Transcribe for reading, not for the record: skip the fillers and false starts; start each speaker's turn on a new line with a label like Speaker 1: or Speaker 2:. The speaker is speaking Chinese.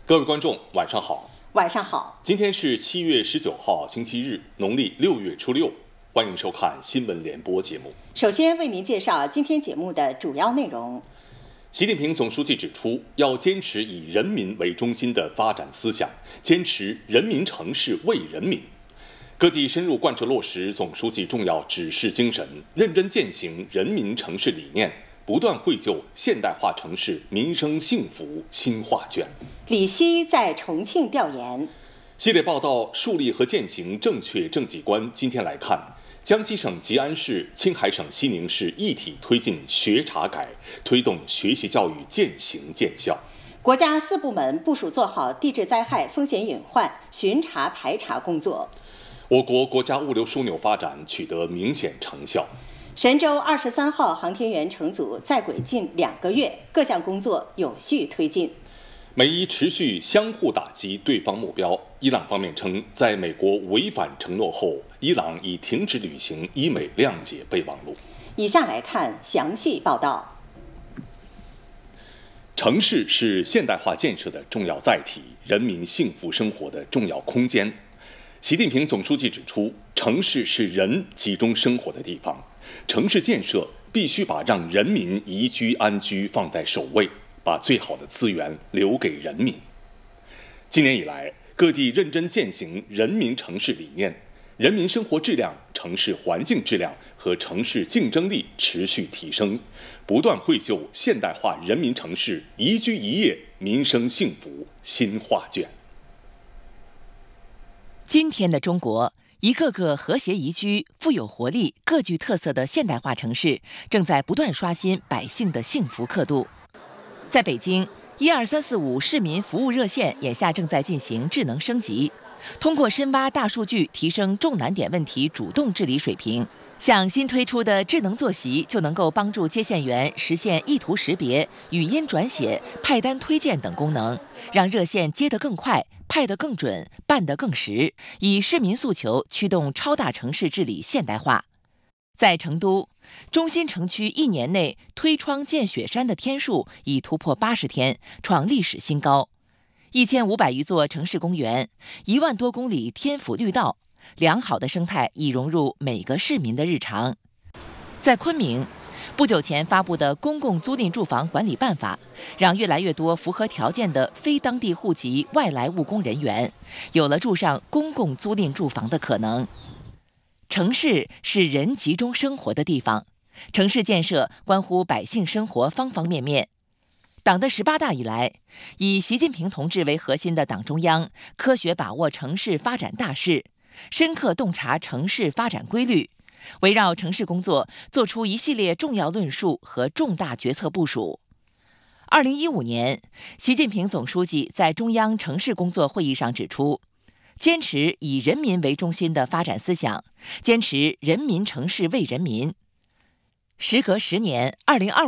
Speaker 1: 各位观众，晚上好。
Speaker 2: 晚上好。
Speaker 1: 今天是7月19号，星期日，农历6月初6。欢迎收看新闻联播节目。
Speaker 2: 首先为您介绍今天节目的主要内容。
Speaker 1: 习近平总书记指出，要坚持以人民为中心的发展思想，坚持人民城市为人民。各地深入贯彻落实总书记重要指示精神，认真践行人民城市理念，不断绘就现代化城市民生幸福新画卷。
Speaker 2: 李希在重庆调研。
Speaker 1: 系列报道树立和践行正确政绩观。今天来看，江西省吉安市、青海省西宁市一体推进学查改，推动学习教育渐行渐效。
Speaker 2: 国家4部门部署做好地质灾害风险隐患巡查排查工作。
Speaker 1: 我国国家物流枢纽发展取得明显成效。
Speaker 2: 神舟23号航天员乘组在轨近2个月，各项工作有序推进。
Speaker 1: 美伊持续相互打击对方目标。伊朗方面称，在美国违反承诺后，伊朗已停止履行伊美谅解备忘录。
Speaker 2: 以下来看详细报道。
Speaker 1: 城市是现代化建设的重要载体，人民幸福生活的重要空间。习近平总书记指出，城市是人集中生活的地方，城市建设必须把让人民宜居安居放在首位，把最好的资源留给人民。今年以来，各地认真践行人民城市理念，人民生活质量、城市环境质量和城市竞争力持续提升，不断绘就现代化人民城市宜居宜业民生幸福新画卷。
Speaker 3: 今天的中国，一个个和谐宜居、富有活力、各具特色的现代化城市，正在不断刷新百姓的幸福刻度。在北京，12345市民服务热线眼下正在进行智能升级，通过深挖大数据，提升重难点问题主动治理水平。像新推出的智能坐席，就能够帮助接线员实现意图识别、语音转写、派单推荐等功能，让热线接得更快、派得更准、办得更实，以市民诉求驱动超大城市治理现代化。在成都，中心城区1年内推窗见雪山的天数已突破80天，创历史新高。1500余座城市公园，1万多公里天府绿道，良好的生态已融入每个市民的日常。在昆明，不久前发布的《公共租赁住房管理办法》，让越来越多符合条件的非当地户籍外来务工人员有了住上公共租赁住房的可能。城市是人集中生活的地方，城市建设关乎百姓生活方方面面。党的18大以来，以习近平同志为核心的党中央科学把握城市发展大势，深刻洞察城市发展规律，围绕城市工作作出一系列重要论述和重大决策部署。2015年，习近平总书记在中央城市工作会议上指出，坚持以人民为中心的发展思想，坚持人民城市为人民。时隔10年，2025